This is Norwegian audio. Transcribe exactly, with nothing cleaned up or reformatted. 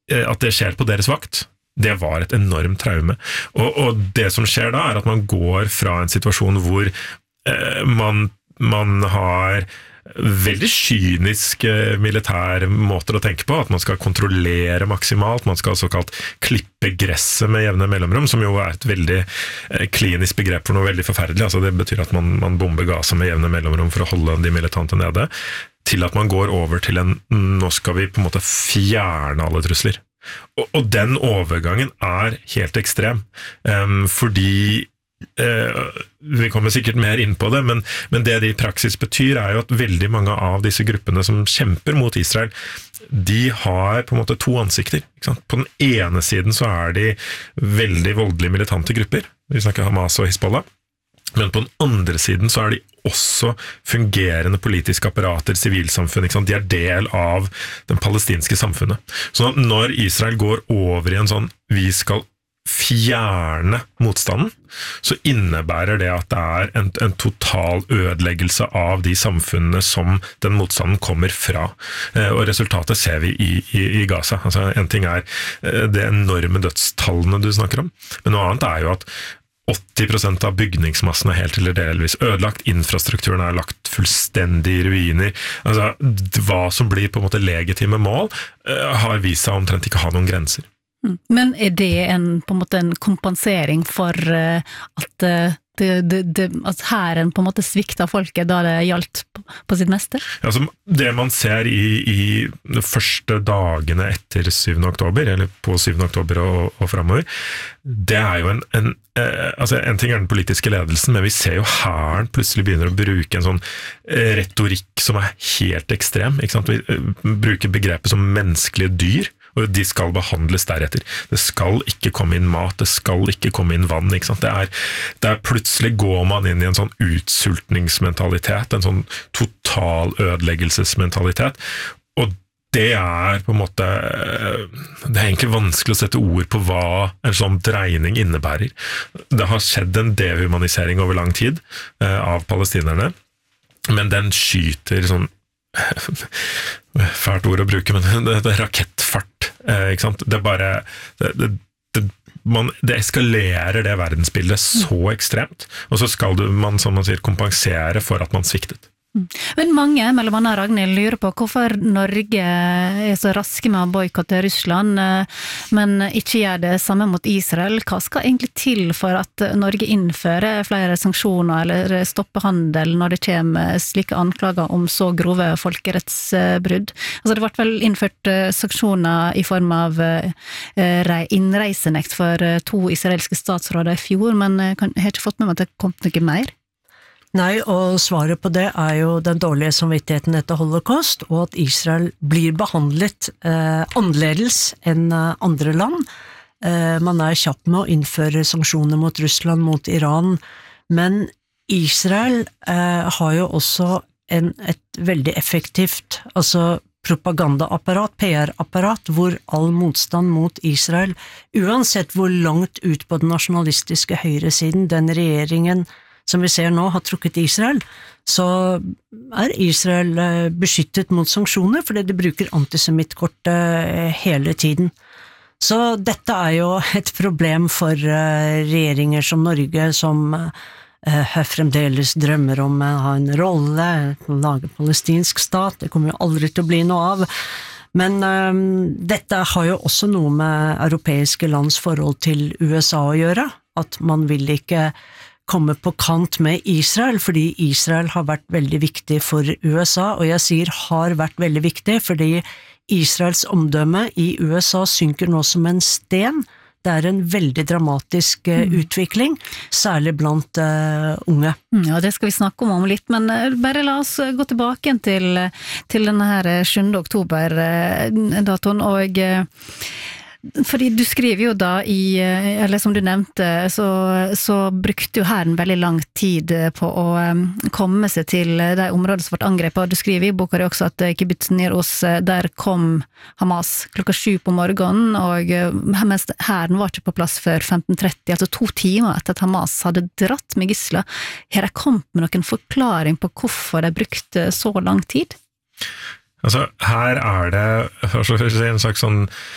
at det skjer på deres vakt, det var et enormt traume. Og, og det som skjer da, er at man går fra en situasjon hvor eh, man, man har veldig kyniske militære måter å tenke på, at man skal kontrollere maksimalt, man skal såkalt klippe gresset med jevne mellomrom, som jo er et veldig eh, klinisk begrep for noe veldig forferdelig, altså det betyr at man, man bomber Gaza med jevne mellomrom for å holde de militante nede, til at man går over til en, nå skal vi på en måte fjerne alle trusler. Og, og den overgangen er helt ekstrem, um, fordi Eh, vi kommer sikkert mer inn på det, men, men det det i praksis betyr er jo at veldig mange av disse gruppene som kjemper mot Israel, de har på en måte to ansikter. Ikke sant? På den ene siden så er de veldig voldelige militante grupper, vi snakker Hamas og Hezbollah, men på den andre siden så er de også fungerende politiske apparater, sivilsamfunn, ikke sant? De er del av den palestinske samfunnet. Så når Israel går over i en sånn, vi skal fjerne motstanden, så innebærer det at det er en, en total ødeleggelse av de samfunnene som den motstanden kommer fra. Eh, og resultatet ser vi i, i, i Gaza. Altså, en ting er eh, det enorme dødstallene du snakker om, men noe annet er jo at åtti prosent av bygningsmassen er helt eller delvis ødelagt, infrastrukturen er lagt fullstendig i ruiner. Altså, hva som blir på en måte legitime mål, eh, har vist seg omtrent ikke ha noen grenser. Men er det en, på en måte en kompensering for uh, at, uh, det, det, det, at hæren på en måte svikta folket da det gjaldt på, på sitt meste? Altså, det man ser i, i de første dagene etter syvende oktober, eller på syvende oktober og, og fremover, det er jo en, en eh, altså en ting er den politiske ledelsen, men vi ser jo hæren plutselig begynner å bruke en sånn eh, retorikk som er helt ekstrem, ikke sant? Vi eh, bruker begrepet som menneskelige dyr, og de skal behandles deretter. Det skal ikke komme inn mat, det skal ikke komme inn vann, ikke sant? Det er, det er plutselig går man inn i en sånn utsultningsmentalitet, en sånn total ødeleggelsesmentalitet, og det er på en måte, det er egentlig vanskelig å sette ord på hva en sånn dreining innebærer. Det har skjedd en dehumanisering over lang tid eh, av palestinerne, men den skyter sånn fælt ord å bruke, men det, det er rakettfart, eh, ikke sant? Det er bare det, det, det, man, det eskalerer det verdensbildet så ekstremt, og så skal du, man, som man sier, kompensere for at man sviktet. Men mange, mellom annet Ragnhild, lurer på hvorfor Norge er så raske med å boykotte Russland, men ikke gjør det samme mot Israel. Hva skal egentlig til for at Norge innfører flere sanksjoner eller stopper handel når det kommer slike anklager om så grove folkerettsbrudd? Altså, det ble vel innført sanksjoner i form av innreisenekt for to israelske statsråder i fjor, men jeg har ikke fått med meg at det kom noe mer. Nei, og svaret på det er jo den dårlige samvittigheten etter holocaust, og at Israel blir behandlet eh, annerledes enn andre land. Eh, man er kjapp med å innføre sanksjoner mot Russland, mot Iran, men Israel eh, har jo også en, et veldig effektivt, altså propagandaapparat, P R-apparat, hvor all motstand mot Israel, uansett hvor langt ut på den nasjonalistiske høyresiden den regjeringen som vi ser nå har trukket Israel, så er Israel beskyttet mot sanksjoner, fordi de bruker antisemittkortet hele tiden. Så dette er jo et problem for regjeringer som Norge, som fremdeles drømmer om å ha en rolle, lage palestinsk stat, det kommer jo aldri til å bli noe av. Men um, dette har jo også noe med europeiske lands forhold til U S A å gjøre, at man vil ikke komme på kant med Israel, fordi Israel har vært veldig viktig for U S A, og jeg sier har vært veldig viktig, fordi Israels omdømme i U S A synker nå som en sten. Det er en veldig dramatisk uh, utvikling, særlig blant uh, unge. Ja, det skal vi snakke om om litt, men uh, bare la oss gå tilbake til, til denne her sjuende oktober-datoen, uh, og uh, fordi du skriver jo da i, eller som du nevnte, så, så brukte jo hæren veldig lang tid på å um, komme seg til de områdene som ble angrepet, og du skriver i boka også at kibbutz Nir Oz, der kom Hamas klokka sju på morgenen, og mens hæren var ikke på plass før femten tretti, altså to timer etter at Hamas hadde dratt med gisler. Har de kommet med noen forklaring på hvorfor de brukte så lang tid? Altså, her er det, for å si en slags sånn